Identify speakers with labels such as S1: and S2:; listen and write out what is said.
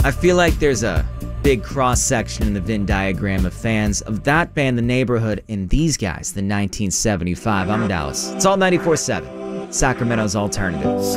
S1: I feel like there's a big cross-section in the Venn diagram of fans of that band, The Neighborhood, and these guys, the 1975. I'm Dallas. It's all 94.7, Sacramento's alternative.